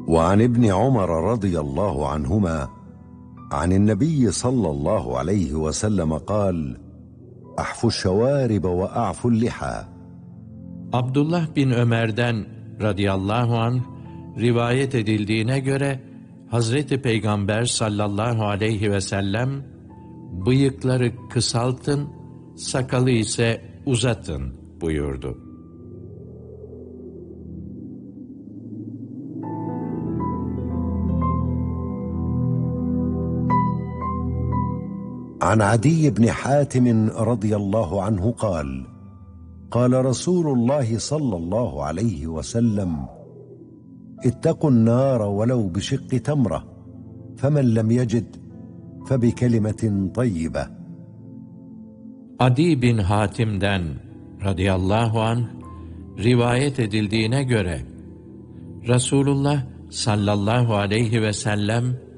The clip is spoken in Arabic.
وعن ابن عمر رضي الله عنهما عن النبي صلى الله عليه وسلم قال: أحفوا الشوارب وأعفوا اللحى. Abdullah bin Ömer'den radıyallahu anh rivayet edildiğine göre Hazreti Peygamber sallallahu aleyhi ve sellem bıyıkları kısaltın, sakalı ise uzatın buyurdu. عن عدي بن حاتم رضي الله عنه قال: قال رسول الله صلى الله عليه وسلم: اتقوا النار ولو بشق تمرة، فمن لم يجد فبكلمة طيبة. Adi bin Hatim'den radıyallahu anh rivayet edildiğine göre Resulullah sallallahu aleyhi ve sellem